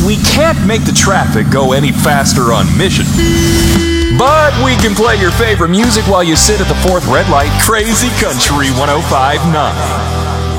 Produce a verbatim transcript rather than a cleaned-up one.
We can't make the traffic go any faster on Mission. But we can play your favorite music while you sit at the fourth red light. Crazy Country one oh five point nine.